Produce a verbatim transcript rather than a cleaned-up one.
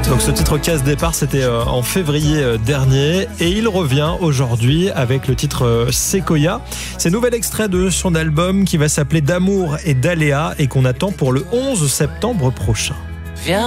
Donc ce titre Casse Départ, c'était en février dernier et il revient aujourd'hui avec le titre Sequoia. C'est un nouvel extrait de son album qui va s'appeler D'amour et d'aléa et qu'on attend pour le onze septembre prochain.